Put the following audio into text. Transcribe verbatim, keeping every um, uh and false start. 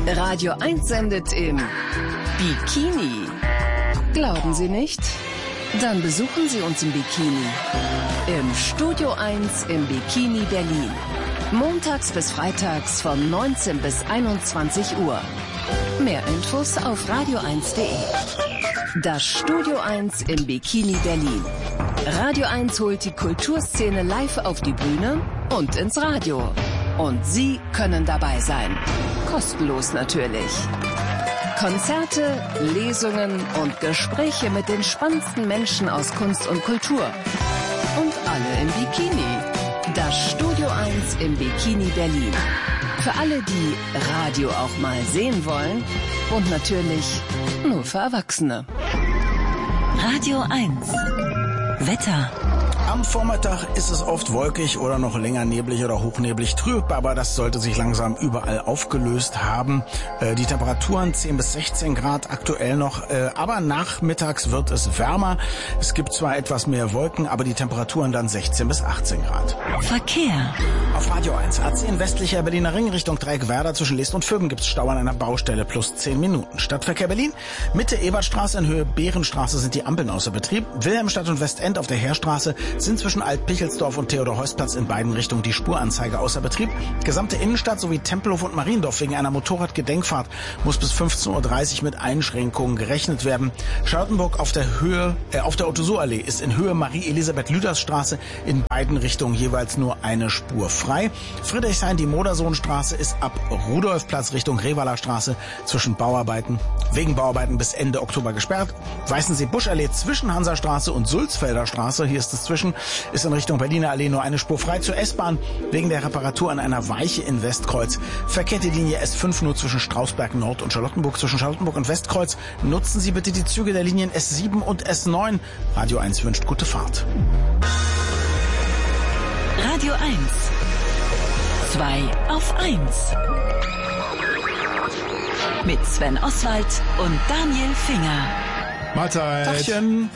Radio eins sendet im Bikini. Glauben Sie nicht? Dann besuchen Sie uns im Bikini. Im Studio eins im Bikini Berlin. Montags bis freitags von neunzehn bis einundzwanzig Uhr. Mehr Infos auf radio eins punkt de. Das Studio eins im Bikini Berlin. Radio eins holt die Kulturszene live auf die Bühne und ins Radio. Und Sie können dabei sein. Kostenlos natürlich. Konzerte, Lesungen und Gespräche mit den spannendsten Menschen aus Kunst und Kultur. Und alle im Bikini. Das Studio eins im Bikini Berlin. Für alle, die Radio auch mal sehen wollen. Und natürlich nur für Erwachsene. Radio eins. Wetter. Am Vormittag ist es oft wolkig oder noch länger neblig oder hochneblig trüb, aber das sollte sich langsam überall aufgelöst haben. Äh, die Temperaturen zehn bis sechzehn Grad aktuell noch, äh, aber nachmittags wird es wärmer. Es gibt zwar etwas mehr Wolken, aber die Temperaturen dann sechzehn bis achtzehn Grad. Verkehr. Auf Radio eins. A zehn westlicher Berliner Ring Richtung Dreieckwerder zwischen List und Vöben gibt es Stau an einer Baustelle plus zehn Minuten. Stadtverkehr Berlin. Mitte Ebertstraße in Höhe Behrenstraße sind die Ampeln außer Betrieb. Wilhelmstadt und Westend auf der Heerstraße sind zwischen Alt-Pichelsdorf und Theodor-Heuss-Platz in beiden Richtungen die Spuranzeige außer Betrieb. Gesamte Innenstadt sowie Tempelhof und Mariendorf wegen einer Motorradgedenkfahrt muss bis fünfzehn Uhr dreißig mit Einschränkungen gerechnet werden. Charlottenburg auf der Höhe, äh, auf der Otto-Suhr-Allee ist in Höhe Marie-Elisabeth-Lüders-Straße in beiden Richtungen jeweils nur eine Spur frei. Friedrichshain, die Modersohnstraße ist ab Rudolfplatz Richtung Revaler Straße zwischen Bauarbeiten, wegen Bauarbeiten bis Ende Oktober gesperrt. Weißensee-Buschallee zwischen Hansastraße und Sulzfelder Straße, hier ist es zwischen, ist in Richtung Berliner Allee nur eine Spur frei. Zur S-Bahn wegen der Reparatur an einer Weiche in Westkreuz. Verkehrt die Linie S fünf nur zwischen Strausberg Nord und Charlottenburg. Zwischen Charlottenburg und Westkreuz nutzen Sie bitte die Züge der Linien S sieben und S neun. Radio eins wünscht gute Fahrt. Radio eins. zwei auf eins. Mit Sven Oswald und Daniel Finger. Mahlzeit. Tachchen.